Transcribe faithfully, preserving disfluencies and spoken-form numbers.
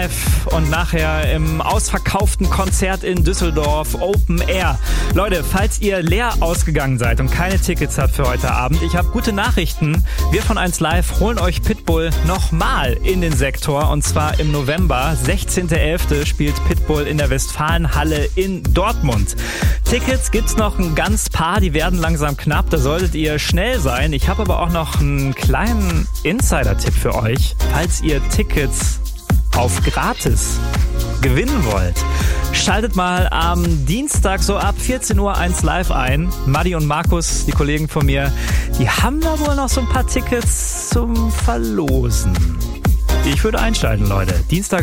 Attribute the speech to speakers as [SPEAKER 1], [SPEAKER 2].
[SPEAKER 1] Live und nachher im ausverkauften Konzert in Düsseldorf Open Air. Leute, falls ihr leer ausgegangen seid und keine Tickets habt für heute Abend, ich habe gute Nachrichten. Wir von eins Live holen euch Pitbull nochmal in den Sektor und zwar im November. sechzehnter elfter spielt Pitbull in der Westfalenhalle in Dortmund. Tickets gibt's noch ein ganz paar, die werden langsam knapp, da solltet ihr schnell sein. Ich habe aber auch noch einen kleinen Insider-Tipp für euch, falls ihr Tickets auf gratis gewinnen wollt. Schaltet mal am Dienstag so ab vierzehn Uhr eins Live ein. Maddi und Markus, die Kollegen von mir, die haben da wohl noch so ein paar Tickets zum Verlosen. Ich würde einschalten, Leute. Dienstag